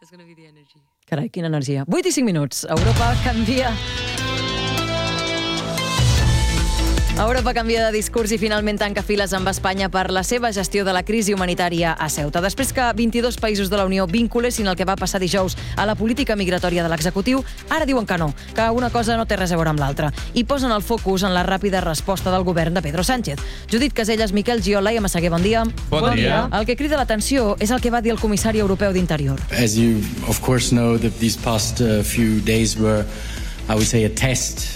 Carai, quina energia. 8:05. Europa canvia de discurs i finalment tanca files amb Espanya per la seva gestió de la crisi humanitària a Ceuta. Després que 22 països de la Unió vinculessin el que va passar dijous a la política migratòria de l'executiu, ara diuen que no, que una cosa no té res a veure amb l'altra. I posen el focus en la ràpida resposta del govern de Pedro Sánchez. Judit Casellas, Miquel Giola i Massaguer, bon dia. Bon dia. El que crida l'atenció és el que va dir el comissari europeu d'Interior. As you, of course, know, that these past few days were, I would say, a test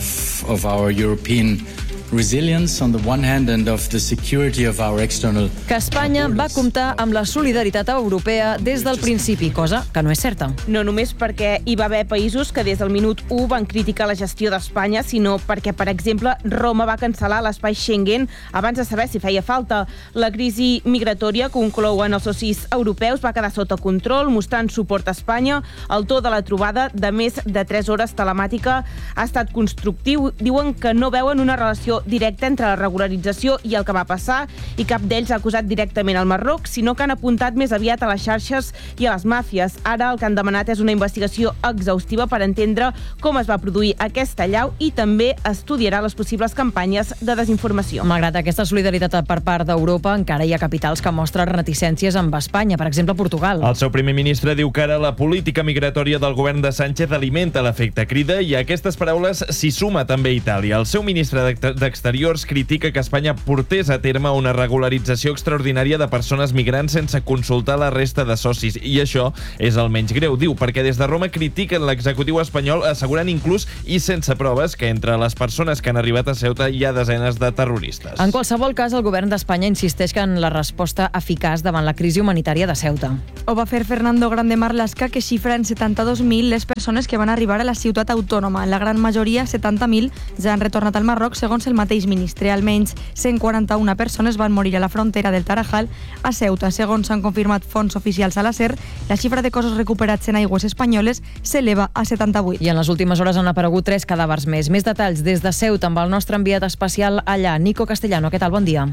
of our European resilience on the one hand and of the security of our external borders. Que Espanya va comptar amb la solidaritat europea des del principi, cosa que no és certa. No només perquè hi va haver països que des del minut 1 van criticar la gestió d'Espanya, sinó perquè, per exemple, Roma va cancel·lar l'espai Schengen abans de saber si feia falta. La crisi migratòria, conclouen els socis europeus, va quedar sota control, mostrant suport a Espanya. El to de la trobada de més de 3 hores telemàtica ha estat constructiu. Diuen que no veuen una relació directa entre la regularització i el que va passar, i cap d'ells ha acusat directament el Marroc, sinó que han apuntat més aviat a les xarxes i a les màfies. Ara el que han demanat és una investigació exhaustiva per entendre com es va produir aquesta allau i també estudiarà les possibles campanyes de desinformació. Malgrat aquesta solidaritat per part d'Europa, encara hi ha capitals que mostren reticències amb Espanya, per exemple Portugal. El seu primer ministre diu que ara la política migratòria del govern de Sánchez alimenta l'efecte crida i a aquestes paraules s'hi suma també Itàlia. El seu ministre d'Exteriors critica que Espanya portés a terme una regularització extraordinària de persones migrants sense consultar la resta de socis, i això és el menys greu, diu, perquè des de Roma critiquen l'executiu espanyol, assegurant inclús i sense proves que entre les persones que han arribat a Ceuta hi ha desenes de terroristes. En qualsevol cas, el govern d'Espanya insisteix en la resposta eficaç davant la crisi humanitària de Ceuta. Ho va fer Fernando Grande Marlaska, que xifra en 72.000 les persones que van arribar a la ciutat autònoma. La gran majoria, 70.000, ja han retornat al Marroc, segons el mateix ministre. Almenys 141 persones van morir a la frontera del Tarajal a Ceuta. Segons s'han confirmat fonts oficials a la SER, la xifra de cossos recuperats en aigües espanyoles s'eleva a 78. I en les últimes hores han aparegut 3 cadàvers més. Més detalls des de Ceuta amb el nostre enviat especial allà, Nico Castellano. Què tal? Bon dia.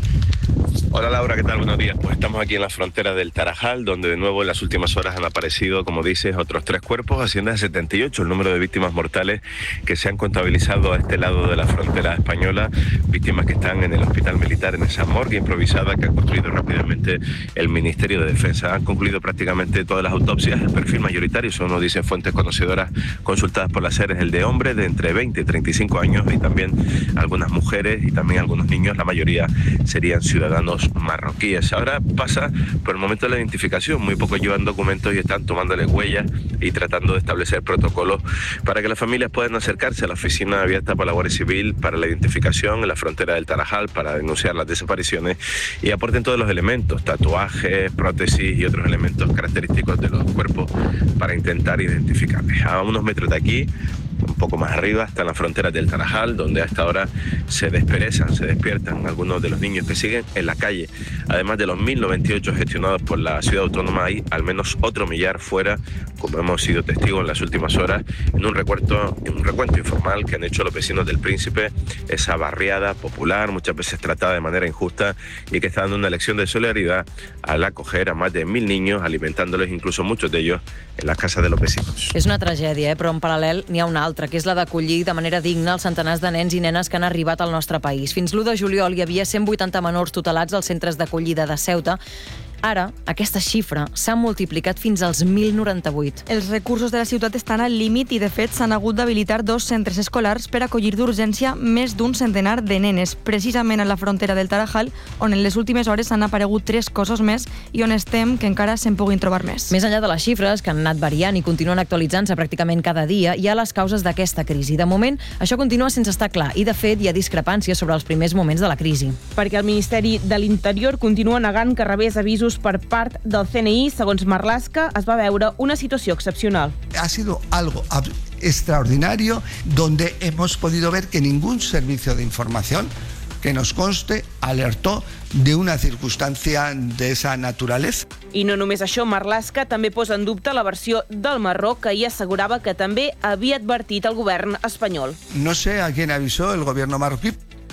Hola Laura, ¿qué tal? Buenos días. Pues estamos aquí en la frontera del Tarajal, donde de nuevo en las últimas horas han aparecido, como dices, otros 3 cuerpos, asciende a 78 el número de víctimas mortales que se han contabilizado a este lado de la frontera española, víctimas que están en el hospital militar, en esa morgue improvisada que ha construido rápidamente el Ministerio de Defensa. Han concluido prácticamente todas las autopsias. El perfil mayoritario, según nos dicen fuentes conocedoras consultadas por la SER, es el de hombres de entre 20 y 35 años y también algunas mujeres y también algunos niños. La mayoría serían ciudadanos marroquíes. Ahora pasa por el momento de la identificación. Muy pocos llevan documentos y están tomándole huellas y tratando de establecer protocolos para que las familias puedan acercarse a la oficina abierta por la Guardia Civil para la identificación en la frontera del Tarajal, para denunciar las desapariciones y aporten todos los elementos, tatuajes, prótesis y otros elementos característicos de los cuerpos para intentar identificarles. A unos metros de aquí, un poco más arriba, está en la frontera del Tarajal, donde a esta hora se despiertan algunos de los niños que siguen en la calle. Además de los 1.098 gestionados por la ciudad autónoma, hay al menos otro millar fuera, como hemos sido testigos en las últimas horas, en un recuento informal que han hecho los vecinos del Príncipe, esa barriada popular, muchas veces tratada de manera injusta y que está dando una lección de solidaridad al acoger a más de 1.000 niños, alimentándoles, incluso muchos de ellos, en las casas de los vecinos. És una tragèdia, però en paral·lel n'hi ha una altra, que és la d'acollir de manera digna els centenars de nens i nenes que han arribat al nostre país. Fins l'1 de juliol hi havia 180 menors tutelats als centres d'acollida de Ceuta. Ara, aquesta xifra s'ha multiplicat fins als 1.098. Els recursos de la ciutat estan al límit i, de fet, s'han hagut d'habilitar 2 centres escolars per acollir d'urgència més d'un centenar de nenes, precisament a la frontera del Tarajal, on en les últimes hores han aparegut 3 cossos més i on estem que encara se'n puguin trobar més. Més enllà de les xifres, que han anat variant i continuen actualitzant-se pràcticament cada dia, hi ha les causes d'aquesta crisi. De moment, això continua sense estar clar i, de fet, hi ha discrepàncies sobre els primers moments de la crisi. Perquè el Ministeri de l'Interior continua negant que rebés avisos per part del CNI. Segons Marlaska, es va veure una situació excepcional. Ha sido algo extraordinario donde hemos podido ver que ningún servicio de información que nos conste alertó de una circunstancia de esa naturaleza. I no només això, Marlaska també posa en dubte la versió del Marroc, que hi assegurava que també havia advertit el govern espanyol. No sé a quién avisó el gobierno marroquí,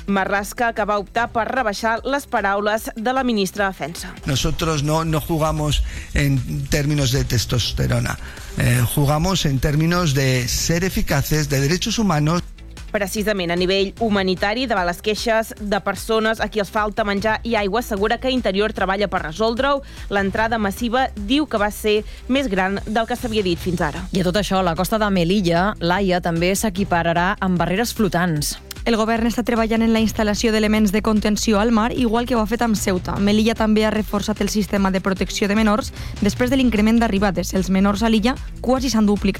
Marlaska, que va optar per rebaixar les paraules de la ministra de Defensa. Nosotros no jugamos en términos de testosterona, jugamos en términos de ser eficaces, de derechos humanos. Precisament a nivell humanitari, davant les queixes de persones a qui els falta menjar i aigua, assegura que Interior treballa per resoldre-ho. L'entrada massiva diu que va ser més gran del que s'havia dit fins ara. I a tot això, la costa de Melilla, l'Aia, també s'equipararà amb barreres flotants. El govern està treballant en la instal·lació d'elements de contenció al mar, igual que ho ha fet amb Ceuta. Melilla també ha reforçat el sistema de protecció de menors després de l'increment d'arribades. Els menors a l'illa quasi s'han duplicat.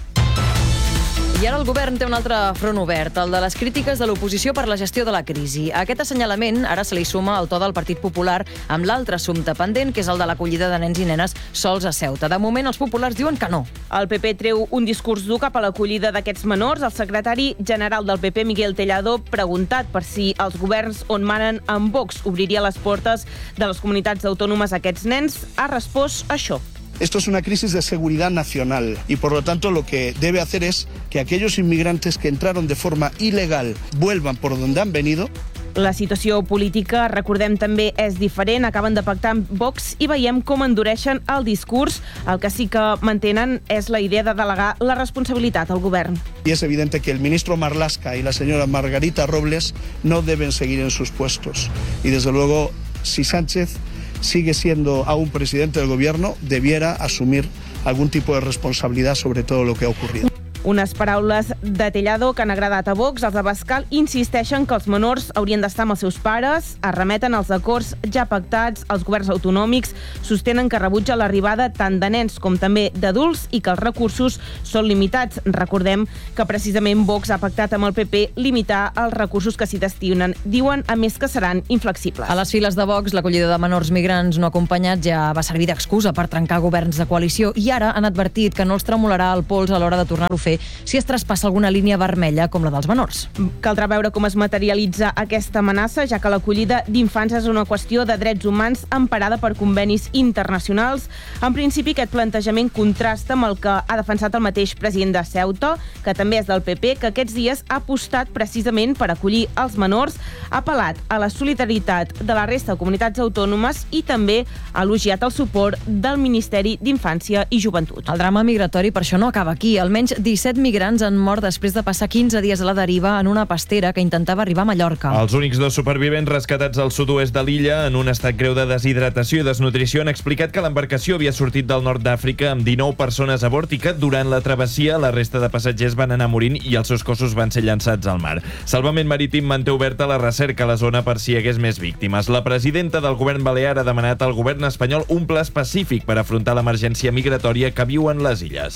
I ara el govern té un altre front obert, el de les crítiques de l'oposició per la gestió de la crisi. A aquest assenyalament ara se li suma el to del Partit Popular amb l'altre assumpte pendent, que és el de l'acollida de nens i nenes sols a Ceuta. De moment, els populars diuen que no. El PP treu un discurs dur cap a l'acollida d'aquests menors. El secretari general del PP, Miguel Tellado, preguntat per si els governs on manen amb Vox obriria les portes de les comunitats autònomes a aquests nens, ha respost això. Esto es una crisis de seguridad nacional y, por lo tanto, lo que debe hacer es que aquellos inmigrantes que entraron de forma ilegal vuelvan por donde han venido. La situació política, recordem, també és diferent. Acaben de pactar amb Vox i veiem com endureixen el discurs. El que sí que mantenen és la idea de delegar la responsabilitat al govern. Y es evidente que el ministro Marlaska y la señora Margarita Robles no deben seguir en sus puestos. Y, desde luego, si Sánchez sigue siendo aún presidente del gobierno, debiera asumir algún tipo de responsabilidad sobre todo lo que ha ocurrido. Unes paraules de Tellado que han agradat a Vox. Els d'Abascal insisteixen que els menors haurien d'estar amb els seus pares, es remeten als acords ja pactats. Els governs autonòmics sostenen que rebutja l'arribada tant de nens com també d'adults i que els recursos són limitats. Recordem que precisament Vox ha pactat amb el PP limitar els recursos que s'hi destinen. Diuen, a més, que seran inflexibles. A les files de Vox, l'acollida de menors migrants no acompanyats ja va servir d'excusa per trencar governs de coalició i ara han advertit que no els tremolarà el pols a l'hora de tornar-ho a fer si es traspassa alguna línia vermella com la dels menors. Caldrà veure com es materialitza aquesta amenaça, ja que l'acollida d'infants és una qüestió de drets humans emparada per convenis internacionals. En principi, aquest plantejament contrasta amb el que ha defensat el mateix president de Ceuta, que també és del PP, que aquests dies ha apostat precisament per acollir els menors, ha apel·lat a la solidaritat de la resta de comunitats autònomes i també ha elogiat el suport del Ministeri d'Infància i Joventut. El drama migratori per això no acaba aquí. Almenys 17 migrants han mort després de passar 15 dies a la deriva en una pastera que intentava arribar a Mallorca. Els únics 2 supervivents rescatats al sud-oest de l'illa en un estat greu de deshidratació i desnutrició han explicat que l'embarcació havia sortit del nord d'Àfrica amb 19 persones a bord i que durant la travessia la resta de passatgers van anar morint i els seus cossos van ser llançats al mar. Salvament Marítim manté oberta la recerca a la zona per si hi hagués més víctimes. La presidenta del govern balear ha demanat al govern espanyol un pla específic per afrontar l'emergència migratòria que viuen les illes.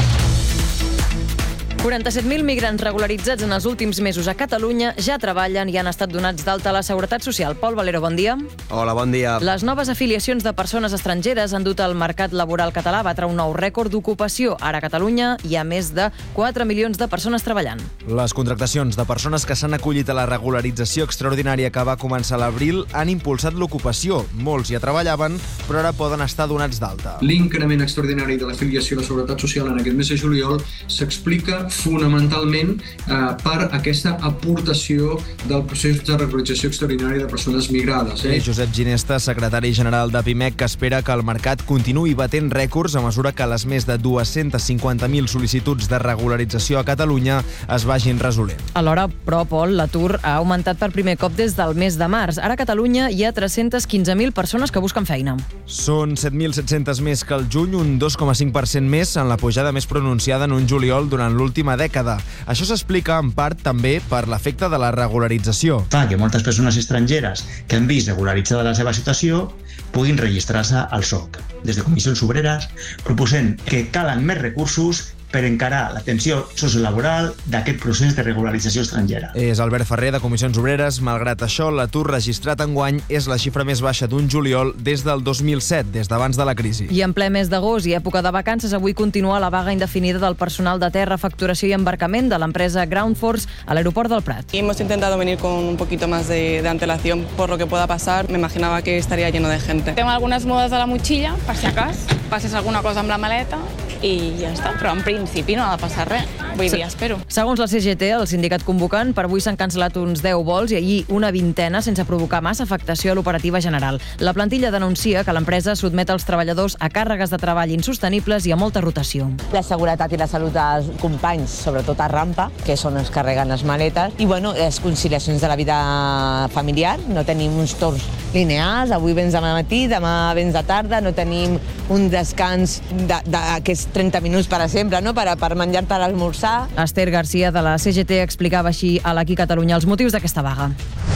47.000 migrants regularitzats en els últims mesos a Catalunya ja treballen i han estat donats d'alta a la Seguretat Social. Pol Valero, bon dia. Hola, bon dia. Les noves afiliacions de persones estrangeres han dut al mercat laboral català a batre un nou rècord d'ocupació. Ara a Catalunya hi ha més de 4 milions de persones treballant. Les contractacions de persones que s'han acollit a la regularització extraordinària que va començar a l'abril han impulsat l'ocupació. Molts ja treballaven, però ara poden estar donats d'alta. L'increment extraordinari de l'afiliació a la Seguretat Social en aquest mes de juliol s'explica fonamentalment per aquesta aportació del procés de regularització extraordinària de persones migrades. Josep Ginesta, secretari general de PIMEC, que espera que el mercat continuï batent rècords a mesura que les més de 250.000 sol·licituds de regularització a Catalunya es vagin resolent. Alhora, però, Pol, l'atur ha augmentat per primer cop des del mes de març. Ara a Catalunya hi ha 315.000 persones que busquen feina. Són 7.700 més que el juny, un 2,5% més en la pujada més pronunciada en un juliol durant l'última dècada. Això s'explica en part també per l'efecte de la regularització. Fa que moltes persones estrangeres que han vist regularitzada la seva situació puguin registrar-se al SOC. Des de Comissions Obreres proposem que calen més recursos per encarar l'atenció sociolaboral d'aquest procés de regularització estrangera. És Albert Ferrer, de Comissions Obreres. Malgrat això, l'atur registrat enguany és la xifra més baixa d'un juliol des del 2007, des d'abans de la crisi. I en ple mes d'agost i època de vacances, avui continua la vaga indefinida del personal de terra, facturació i embarcament de l'empresa Ground Force a l'aeroport del Prat. Hemos intentado venir con un poquito más de antelación por lo que pueda pasar. Me imaginaba que estaría lleno de gente. Tengo algunas mudas a la mochila, per si acas. Passes alguna cosa amb la maleta i ja està. Però en principi no ha de passar res. Vull dir, espero. Segons la CGT, el sindicat convocant, per avui s'han cancel·lat uns 10 vols i ahir una vintena sense provocar massa afectació a l'operativa general. La plantilla denuncia que l'empresa sotmet els treballadors a càrregues de treball insostenibles i a molta rotació. La seguretat i la salut dels companys, sobretot a rampa, que són els que carreguen les maletes, i les conciliacions de la vida familiar. No tenim uns torns lineals, avui vens de matí, demà vens de tarda, no tenim un descans d'aquests 30 minuts per sempre, no? per menjar-te l'esmorzar. Esther Garcia de la CGT explicava així a l'Aquí Catalunya els motius d'aquesta vaga.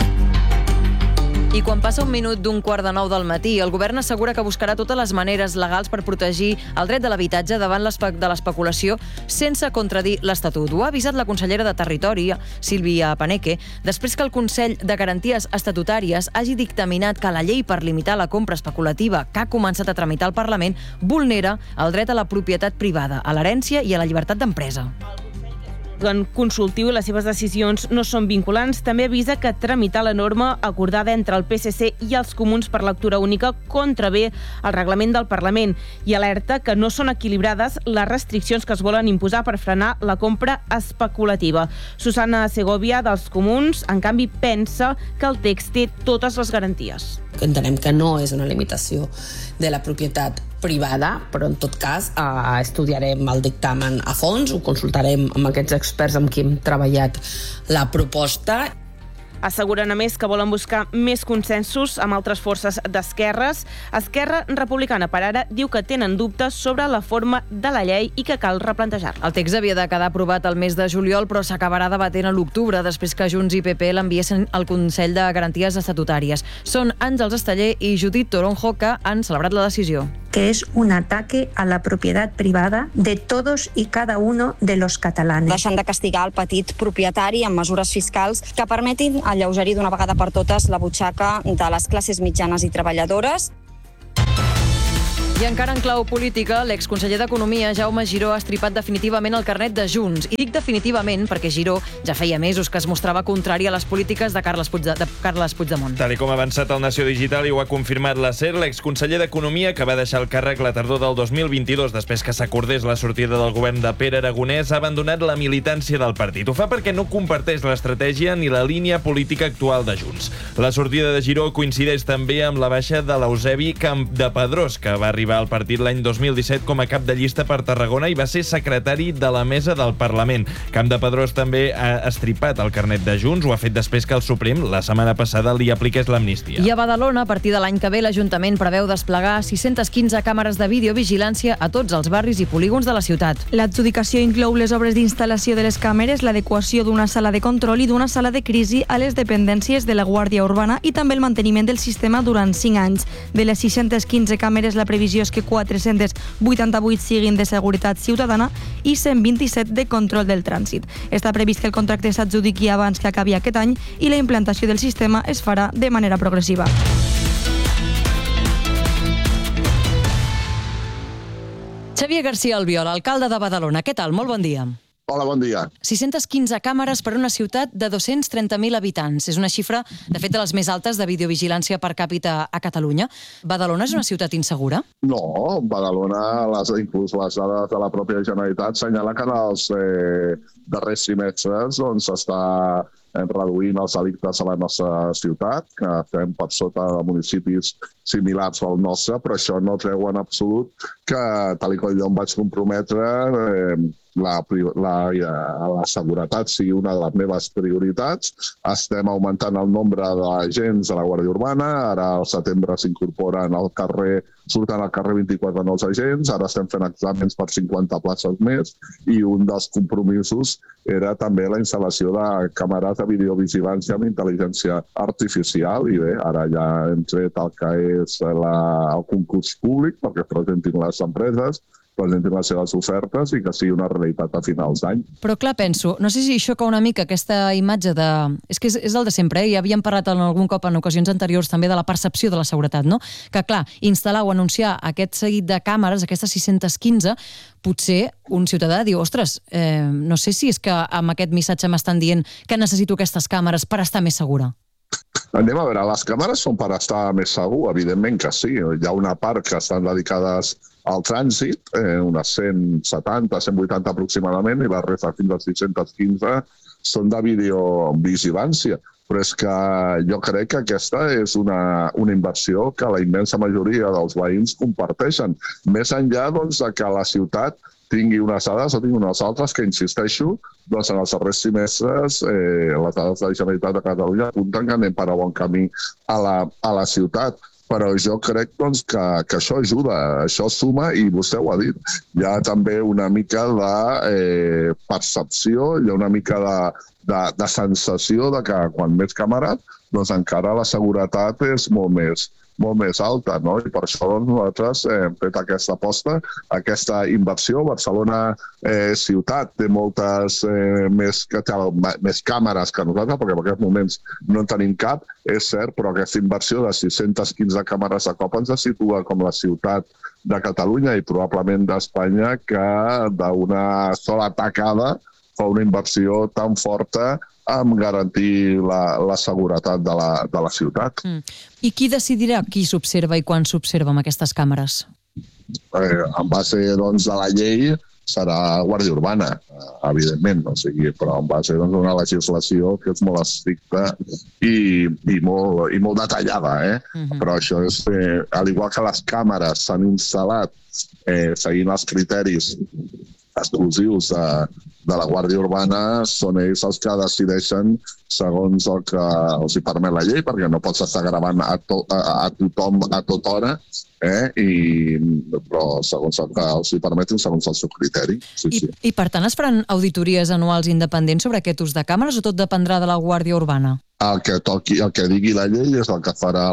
I quan passa un minut d'un 8:45 del matí, el govern assegura que buscarà totes les maneres legals per protegir el dret de l'habitatge davant de l'especulació sense contradir l'Estatut. Ho ha avisat la consellera de Territori, Sílvia Paneque, després que el Consell de Garanties Estatutàries hagi dictaminat que la llei per limitar la compra especulativa que ha començat a tramitar el Parlament vulnera el dret a la propietat privada, a l'herència i a la llibertat d'empresa. Consultiu i les seves decisions no són vinculants. També avisa que tramitar la norma acordada entre el PSC i els comuns per lectura única contravé el reglament del Parlament i alerta que no són equilibrades les restriccions que es volen imposar per frenar la compra especulativa. Susana Segovia, dels comuns, en canvi, pensa que el text té totes les garanties. Entenem que no és una limitació de la propietat privada, però en tot cas estudiarem el dictamen a fons, ho consultarem amb aquests experts amb qui hem treballat la proposta. Asseguren, a més, que volen buscar més consensos amb altres forces d'esquerres. Esquerra Republicana, per ara, diu que tenen dubtes sobre la forma de la llei i que cal replantejar-la. El text havia de quedar aprovat el mes de juliol, però s'acabarà debatent a l'octubre, després que Junts i PP l'enviessin al Consell de Garanties Estatutàries. Són Àngels Esteller i Judit Toronjo que han celebrat la decisió. Que es un ataque a la propiedad privada de todos y cada uno de los catalanes. Deixant de castigar el petit propietari amb mesures fiscals que permetin alleugerir d'una vegada per totes la butxaca de les classes mitjanes i treballadores. I encara en clau política, l'exconseller d'Economia, Jaume Giró, ha estripat definitivament el carnet de Junts. I dic definitivament perquè Giró ja feia mesos que es mostrava contrari a les polítiques de Carles Puigdemont. Tal com ha avançat el Nació Digital i ho ha confirmat la SER, l'exconseller d'Economia, que va deixar el càrrec la tardor del 2022 després que s'acordés la sortida del govern de Pere Aragonès, ha abandonat la militància del partit. Ho fa perquè no comparteix l'estratègia ni la línia política actual de Junts. La sortida de Giró coincideix també amb la baixa de l'Eusebi Campdepadrós, que va arribar al partit l'any 2017 com a cap de llista per Tarragona i va ser secretari de la mesa del Parlament. Campdepadrós també ha estripat el carnet de Junts, ho ha fet després que el Suprem la setmana passada li apliqués l'amnistia. I a Badalona, a partir de l'any que ve, l'Ajuntament preveu desplegar 615 càmeres de videovigilància a tots els barris i polígons de la ciutat. L'adjudicació inclou les obres d'instal·lació de les càmeres, l'adequació d'una sala de control i d'una sala de crisi a les dependències de la Guàrdia Urbana i també el manteniment del sistema durant 5 anys. De les 615 càmeres, la previsió és que 488 siguin de seguretat ciutadana i 127 de control del trànsit. Està previst que el contracte s'adjudiqui abans que acabi aquest any i la implantació del sistema es farà de manera progressiva. Xavier García Albiol, alcalde de Badalona. Què tal? Molt bon dia. Hola, bon dia. 615 càmeres per una ciutat de 230.000 habitants. És una xifra, de fet, de les més altes de videovigilància per càpita a Catalunya. Badalona és una ciutat insegura? No, Badalona, inclús les dades de la pròpia Generalitat, senyala que en els darrers trimestres s'està reduint els delictes a la nostra ciutat, que estem per sota de municipis similars al nostre, però això no treu en absolut que, tal com jo em vaig comprometre, la seguretat sigui una de les meves prioritats. Estem augmentant el nombre d'agents de la Guàrdia Urbana. Ara al setembre s'incorporen al carrer, surten al carrer 24 nous agents. Ara estem fent exàmens per 50 places més i un dels compromisos era també la instal·lació de càmeres de videovigilància amb intel·ligència artificial. I bé, ara ja hem tret el que és el concurs públic perquè presentin les empreses, presentin les seves ofertes i que sigui una realitat a finals d'any. Però clar, penso, no sé si xoca una mica aquesta imatge de... És que és el de sempre, ja havíem parlat algun cop en ocasions anteriors també de la percepció de la seguretat, no? Que clar, instal·lar o anunciar aquest seguit de càmeres, aquestes 615, potser un ciutadà diu, ostres, no sé si és que amb aquest missatge m'estan dient que necessito aquestes càmeres per estar més segura. Anem a veure, les càmeres són per estar més segur, evidentment que sí. Hi ha una part que estan dedicades al trànsit, unes 170, 180 aproximadament, i la resta fins a 615 són de videovigilància. Però és que jo crec que aquesta és una inversió que la immensa majoria dels veïns comparteixen. Més enllà de que la ciutat tingui unes dades o tingui unes altres, que insisteixo, doncs en els darrers trimestres les dades de la Generalitat de Catalunya apunten que anem per a bon camí a la ciutat. Però jo crec que això ajuda, això suma, i vostè ho ha dit. Hi ha també una mica de percepció, hi ha una mica de sensació de que quan més càmeres, doncs encara la seguretat és molt més alta, no? I per això nosaltres hem fet aquesta aposta, aquesta inversió. Barcelona ciutat té moltes més càmeres que nosaltres, perquè en aquests moments no en tenim cap, és cert, però aquesta inversió de 615 càmeres de cop ens situa com la ciutat de Catalunya i probablement d'Espanya que d'una sola tacada fa una inversió tan forta amb garantir la seguretat de la ciutat. I qui decidirà qui s'observa i quan s'observa amb aquestes càmeres? En base de la llei serà Guàrdia Urbana, evidentment, però en base d'una legislació que és molt estricta i molt detallada. Però això és, al igual que les càmeres s'han instal·lat seguint els criteris exclusius de la Guàrdia Urbana, són ells els que decideixen segons el que els hi permet la llei, perquè no pots estar gravant a tothom a tota hora, però segons el que els hi permetin, segons el seu criteri. I per tant es faran auditories anuals independents sobre aquest ús de càmeres o tot dependrà de la Guàrdia Urbana? El que digui la llei és el que farà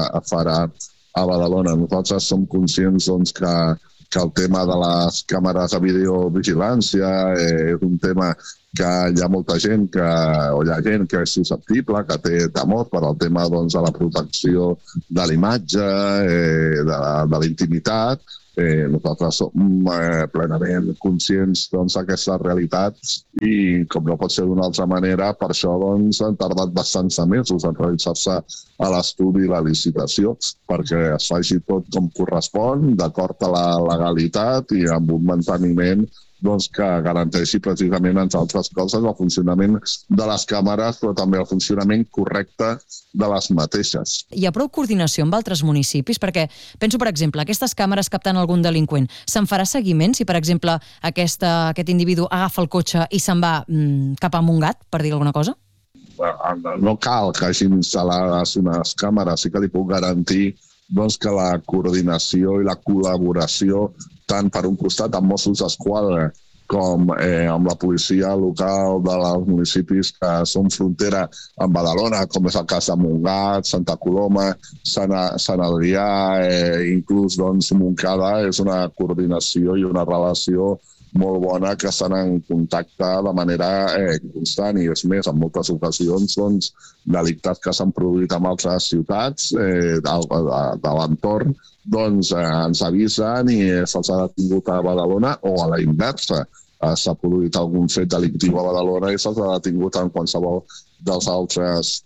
a Badalona. Nosaltres som conscients que el tema de les càmeres de videovigilància és un tema que hi ha molta gent o hi ha gent que és susceptible, que té temor per al tema de la protecció de la imatge, de la intimitat. Nosaltres som plenament conscients d'aquesta realitat i, com no pot ser d'una altra manera, per això han tardat bastants mesos en realitzar-se a l'estudi i la licitació, perquè es faci tot com correspon, d'acord a la legalitat i amb un manteniment que garanteixi precisament, entre altres coses, el funcionament de les càmeres, però també el funcionament correcte de les mateixes. Hi ha prou coordinació amb altres municipis? Perquè penso, per exemple, aquestes càmeres captant algun delinqüent, se'n farà seguiment si, per exemple, aquest individu agafa el cotxe i se'n va cap a Montgat, per dir alguna cosa? No cal que hagin instal·lades unes càmeres, sí que li puc garantir que la coordinació i la col·laboració tant per un costat amb Mossos d'Esquadra com amb la policia local dels municipis que són frontera amb Badalona, com és el cas de Montgat, Santa Coloma, Sant Adrià, inclús Montcada, és una coordinació i una relació molt bona, que estan en contacte de manera constant, i és més, en moltes ocasions delictes que s'han produït en altres ciutats de l'entorn ens avisen i se'ls ha detingut a Badalona, o a la inversa, s'ha produït algun fet delictiu a Badalona i se'ls ha detingut en qualsevol dels altres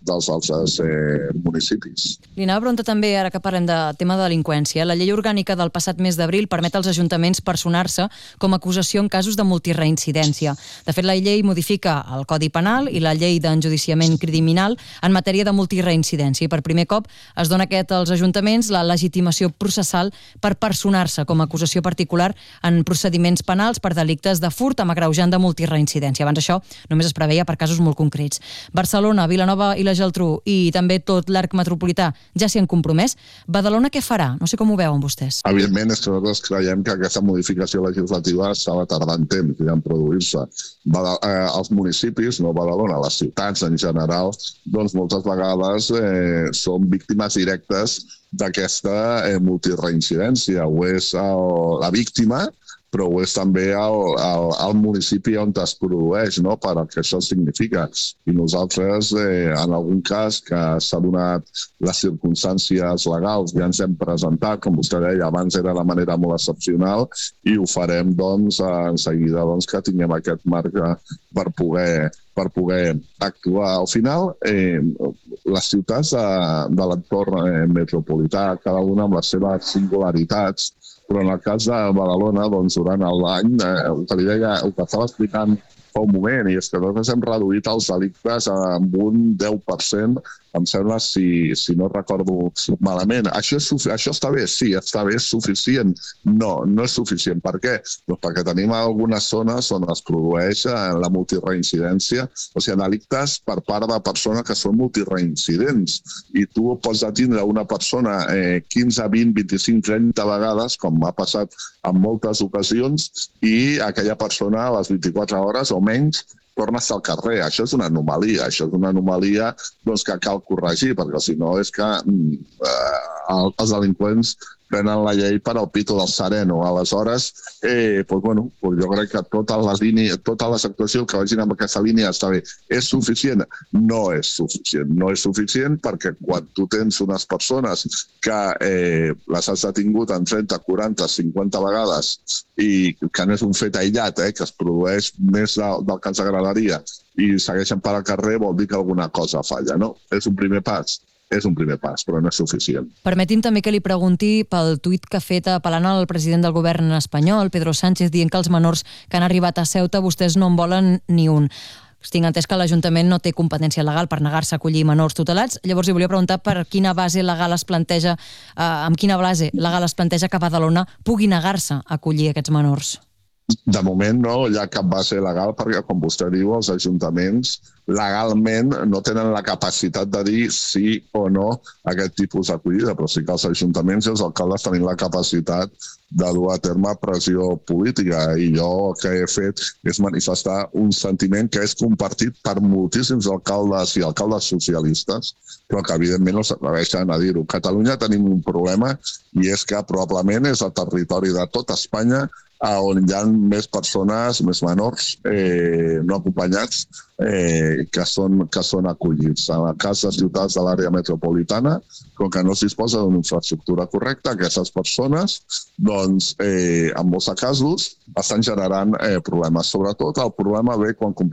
municipis. Li anava a preguntar també, ara que parlem de tema de delinqüència, la llei orgànica del passat mes d'abril permet als ajuntaments personar-se com a acusació en casos de multireincidència. De fet, la llei modifica el Codi Penal i la llei d'enjudiciament criminal en matèria de multireincidència, i per primer cop es dona als ajuntaments la legitimació processal per personar-se com a acusació particular en procediments penals per delictes de furt amb agreujant de multireincidència. Abans això només es preveia per casos molt concrets. Barcelona, Vilanova i la Geltrú i també tot l'arc metropolità ja s'hi han compromès. Badalona què farà? No sé com ho veuen vostès. Evidentment, és que nosaltres creiem que aquesta modificació legislativa estava tardant temps en produir-se. Els municipis, no Badalona, les ciutats en general, moltes vegades són víctimes directes d'aquesta multireincidència. Ho és la víctima, però ho és també el municipi on es produeix, per el que això significa. I nosaltres, en algun cas que s'ha donat les circumstàncies legals, ja ens hem presentat, com vostè deia, abans era de manera molt excepcional, i ho farem en seguida que tinguem aquest marc per poder actuar. Al final, les ciutats de l'entorn metropolità, cada una amb les seves singularitats, però en el cas de Badalona, doncs, durant l'any, el que estava explicant fa un moment, i és que nosaltres hem reduït els delictes amb un 10%, em sembla, si no recordo malament. Això està bé? Sí, està bé, és suficient? No, no és suficient. Per què? Doncs perquè tenim algunes zones on es produeix la multireincidència, o sigui, delictes per part de persones que són multireincidents. I tu pots detindre una persona 15, 20, 25, 30 vegades, com ha passat en moltes ocasions, i aquella persona a les 24 hores o menys torna a estar al carrer. Això és una anomalia doncs, que cal corregir, perquè si no és que els delinqüents prenen la llei per al pito del sereno. Aleshores, jo crec que totes les actuacions que vagin en aquesta línia està bé. És suficient? No és suficient. No és suficient perquè quan tu tens unes persones que les has detingut en 30, 40, 50 vegades i que no és un fet aïllat, que es produeix més del que ens agradaria i segueixen per al carrer, vol dir que alguna cosa falla, no? És un primer pas. És un primer pas, però no és suficient. Permeti'm també que li pregunti pel tuit que ha fet apel·lant al president del govern espanyol, Pedro Sánchez, dient que els menors que han arribat a Ceuta vostès no en volen ni un. Tinc entès que l'Ajuntament no té competència legal per negar-se a acollir menors tutelats. Llavors li volia preguntar per quina base legal es planteja, amb quina base legal es planteja que Badalona pugui negar-se a acollir aquests menors. De moment no hi ha cap base legal perquè, com vostè diu, els ajuntaments legalment no tenen la capacitat de dir sí o no a aquest tipus d'acollida, però sí que els ajuntaments i els alcaldes tenen la capacitat de dur a terme pressió política, i jo el que he fet és manifestar un sentiment que és compartit per moltíssims alcaldes i alcaldes socialistes, però que evidentment no s'atreveixen a dir-ho. A Catalunya tenim un problema, i és que probablement és el territori de tot Espanya on hi ha més persones, més menors no acompanyats que són acollits. En el cas de ciutats de l'àrea metropolitana, com que no es disposa d'una infraestructura correcta, aquestes persones, doncs, en molts casos, estan generant problemes. Sobretot el problema ve quan